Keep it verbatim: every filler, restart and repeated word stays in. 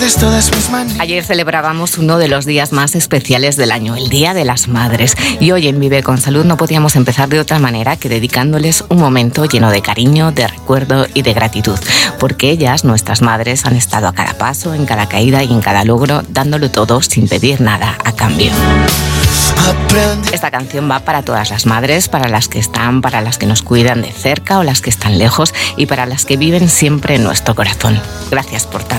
Ayer celebrábamos uno de los días más especiales del año, el Día de las Madres. Y hoy en Vive con Salud no podíamos empezar de otra manera que dedicándoles un momento lleno de cariño, de recuerdo y de gratitud. Porque ellas, nuestras madres, han estado a cada paso, en cada caída y en cada logro, dándolo todo sin pedir nada a cambio. Esta canción va para todas las madres, para las que están, para las que nos cuidan de cerca o las que están lejos y para las que viven siempre en nuestro corazón. Gracias por tanto.